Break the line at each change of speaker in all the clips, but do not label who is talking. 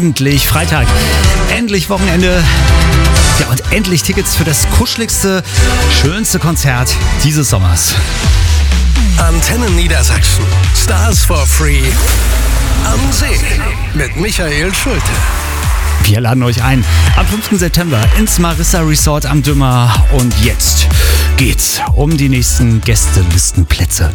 endlich Freitag, endlich Wochenende. Ja, und endlich Tickets für das kuscheligste, schönste Konzert dieses Sommers.
Antenne Niedersachsen. Stars for Free am See mit Michael Schulte.
Wir laden euch ein am 5. September ins Marissa Resort am Dümmer. Und jetzt geht's um die nächsten Gästelistenplätze.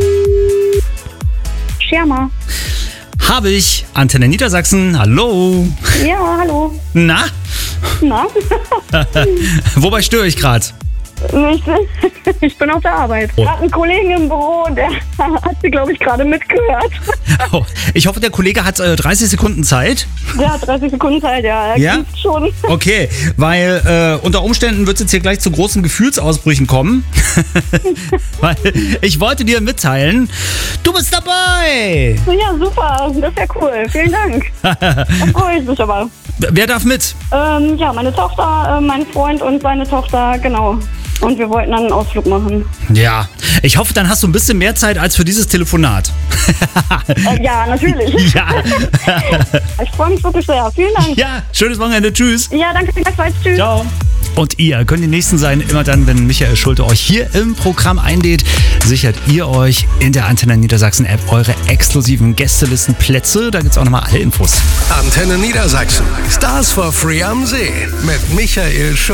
Schermer.
Habe ich Antenne Niedersachsen. Hallo.
Ja, hallo.
Na?
Na?
Wobei störe ich gerade?
Ich bin auf der Arbeit.
Oh.
Gerade ein Kollegen im Büro, der hat sie, glaube ich, gerade mitgehört.
Oh, ich hoffe, der Kollege hat 30 Sekunden Zeit.
Der hat 30 Sekunden Zeit, ja. Er
Ja?
kennt's schon.
Okay, weil unter Umständen wird es jetzt hier gleich zu großen Gefühlsausbrüchen kommen. Weil ich wollte dir mitteilen, du bist dabei.
Ja, super. Das ist ja cool. Vielen Dank. Da freue ich mich aber.
Wer darf mit?
Ja, meine Tochter, mein Freund und seine Tochter, genau. Und wir wollten dann einen Ausflug machen.
Ja, ich hoffe, dann hast du ein bisschen mehr Zeit als für dieses Telefonat.
Ja, natürlich.
Ja.
Ich freue mich wirklich sehr. Vielen Dank.
Ja, schönes Wochenende. Tschüss.
Ja, danke gleichfalls. Tschüss.
Ciao. Und ihr könnt die Nächsten sein, immer dann, wenn Michael Schulte euch hier im Programm einlädt, sichert ihr euch in der Antenne Niedersachsen App eure exklusiven Gästelistenplätze. Da gibt's auch nochmal alle Infos.
Antenne Niedersachsen. Stars for Free am See mit Michael Schulte.